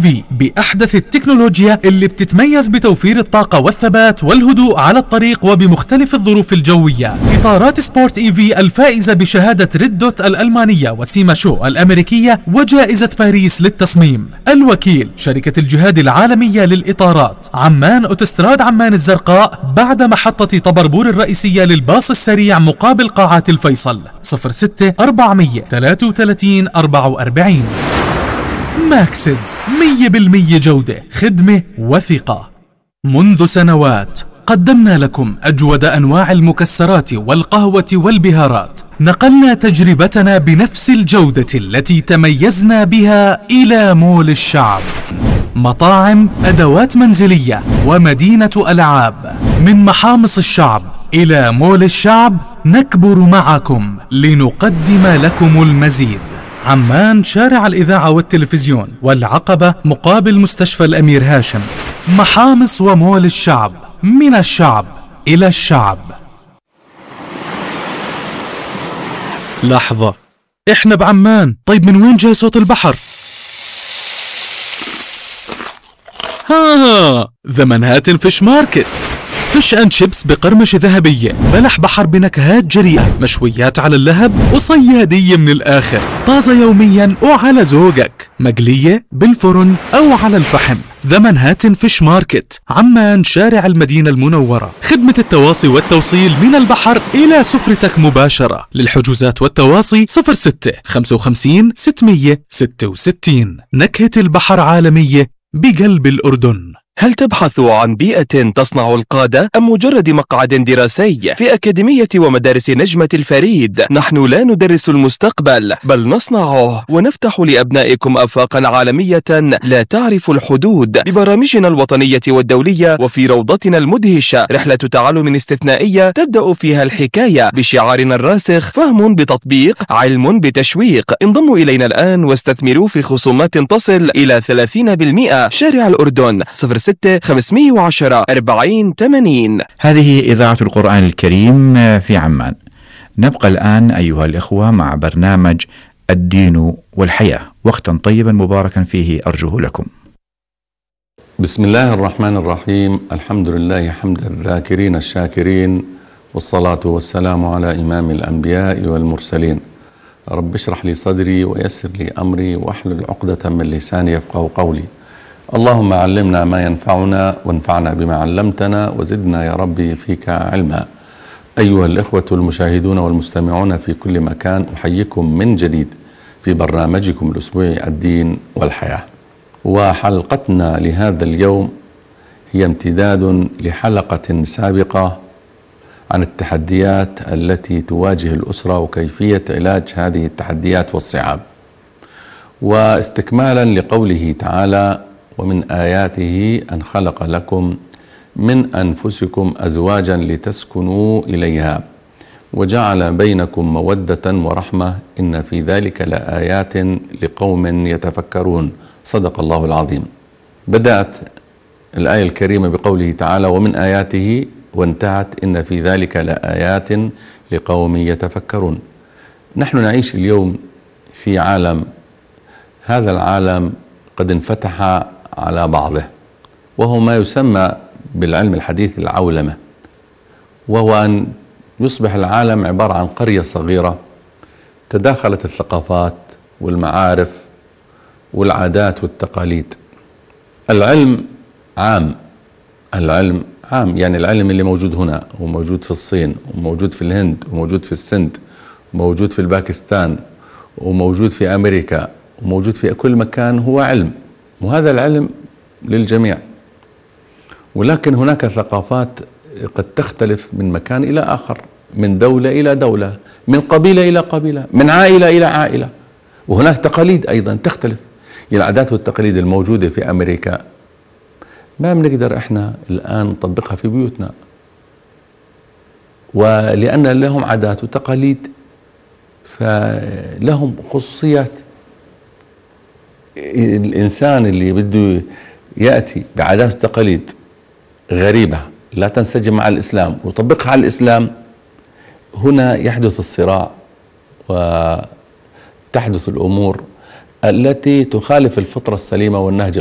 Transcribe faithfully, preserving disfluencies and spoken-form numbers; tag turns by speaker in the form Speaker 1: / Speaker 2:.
Speaker 1: في بأحدث التكنولوجيا اللي بتتميز بتوفير الطاقة والثبات والهدوء على الطريق وبمختلف الظروف الجوية. إطارات سبورت اي في الفائزة بشهادة ريد دوت الألمانية وسيما شو الأمريكية وجائزة باريس للتصميم. الوكيل شركة الجهاد العالمية للإطارات، عمان أوتوستراد عمان الزرقاء بعد محطة طبربور الرئيسية للباص السريع مقابل قاعات الفيصل. صفر ستة أربعمية ثلاثة وثلاثين أربعة وأربعين. ماكسز، مية بالمية جودة، خدمة وثقة. منذ سنوات قدمنا لكم أجود أنواع المكسرات والقهوة والبهارات. نقلنا تجربتنا بنفس الجودة التي تميزنا بها إلى مول الشعب. مطاعم، أدوات منزلية ومدينة ألعاب. من محامص الشعب إلى مول الشعب نكبر معكم لنقدم لكم المزيد. عمان شارع الإذاعة والتلفزيون والعقبة مقابل مستشفى الأمير هاشم. محامص ومول الشعب، من الشعب إلى الشعب. لحظة، إحنا بعمان، طيب من وين جاي صوت البحر؟ ها، ذا منهاتن فيش ماركت. فيش اند شيبس بقرمشة ذهبية، بلح بحر بنكهات جريئة، مشويات على اللهب وصيادية من الآخر، طازة يوميا وعلى ذوقك، مقلية بالفرن أو على الفحم. ذا منهاتن فيش ماركت، عمان شارع المدينة المنورة. خدمة التواصي والتوصيل من البحر إلى سفرتك مباشرة. للحجوزات والتواصي صفر ستة خمسة وخمسين ستمية ستة وستين. نكهة البحر عالمية بقلب الأردن.
Speaker 2: هل تبحث عن بيئة تصنع القادة أم مجرد مقعد دراسي؟ في أكاديمية ومدارس نجمة الفريد نحن لا ندرس المستقبل بل نصنعه، ونفتح لأبنائكم آفاقا عالمية لا تعرف الحدود ببرامجنا الوطنية والدولية. وفي روضتنا المدهشة رحلة تعلم استثنائية تبدأ فيها الحكاية بشعارنا الراسخ: فهم بتطبيق، علم بتشويق. انضموا إلينا الآن واستثمروا في خصومات تصل إلى ثلاثين بالمئة. شارع الأردن صفر ستة خمسمية وعشرة أربعين ثمانين.
Speaker 3: هذه إذاعة القرآن الكريم في عمان. نبقى الآن أيها الإخوة مع برنامج الدين والحياة، وقتا طيبا مباركا فيه أرجوه لكم.
Speaker 4: بسم الله الرحمن الرحيم. الحمد لله حمد الذاكرين الشاكرين، والصلاة والسلام على إمام الأنبياء والمرسلين. رب اشرح لي صدري ويسر لي أمري واحلل عقدة من لساني يفقهوا قولي. اللهم علمنا ما ينفعنا وانفعنا بما علمتنا وزدنا يا ربي فيك علما. أيها الإخوة المشاهدون والمستمعون في كل مكان، أحييكم من جديد في برنامجكم الأسبوعي الدين والحياة. وحلقتنا لهذا اليوم هي امتداد لحلقة سابقة عن التحديات التي تواجه الأسرة وكيفية علاج هذه التحديات والصعاب، واستكمالا لقوله تعالى: ومن آياته أن خلق لكم من أنفسكم أزواجا لتسكنوا إليها وجعل بينكم مودة ورحمة إن في ذلك لآيات لقوم يتفكرون. صدق الله العظيم. بدأت الآية الكريمة بقوله تعالى: ومن آياته، وانتهت إن في ذلك لآيات لقوم يتفكرون. نحن نعيش اليوم في عالم، هذا العالم قد انفتح على بعضه، وهو ما يسمى بالعلم الحديث العولمة، وهو أن يصبح العالم عبارة عن قرية صغيرة تداخلت الثقافات والمعارف والعادات والتقاليد. العلم عام، العلم عام، يعني العلم اللي موجود هنا وموجود في الصين وموجود في الهند وموجود في السند وموجود في الباكستان وموجود في أمريكا وموجود في كل مكان هو علم، وهذا العلم للجميع. ولكن هناك ثقافات قد تختلف من مكان إلى آخر، من دولة إلى دولة، من قبيلة إلى قبيلة، من عائلة إلى عائلة. وهناك تقاليد أيضا تختلف. العادات والتقاليد الموجودة في أمريكا ما بنقدر إحنا الآن نطبقها في بيوتنا، ولأن لهم عادات وتقاليد فلهم خصوصيات. الإنسان اللي بده يأتي بعادات وتقاليد غريبة لا تنسجم مع الإسلام ويطبقها على الإسلام، هنا يحدث الصراع وتحدث الأمور التي تخالف الفطرة السليمة والنهج